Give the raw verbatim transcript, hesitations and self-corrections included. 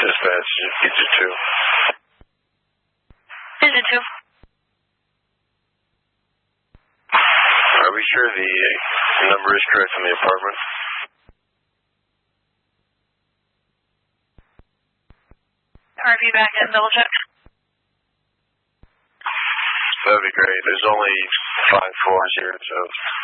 Dispatch, Pizza two. Pizza two. Are we sure the number is correct on the apartment? R V back in, double check. That'd be great. There's only five floors here, so